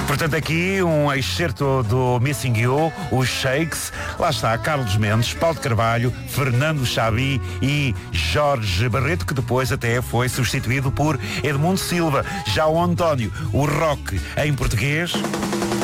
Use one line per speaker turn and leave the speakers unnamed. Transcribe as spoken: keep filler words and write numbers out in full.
Portanto, aqui um excerto do Missing You, os Shakes, lá está Carlos Mendes, Paulo de Carvalho, Fernando Xabi e Jorge Barreto, que depois até foi substituído por Edmundo Silva. Já o António, o rock em português.